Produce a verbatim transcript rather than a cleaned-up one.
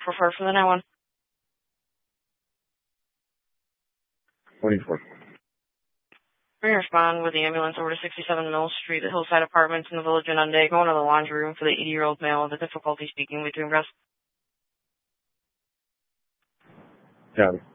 four for the nine one. twenty-four. We're going to respond with the ambulance over to sixty-seven Mill Street, the Hillside Apartments in the Village of Nunde, going to the laundry room for the eighty-year-old male with difficulty speaking between breaths. Got it.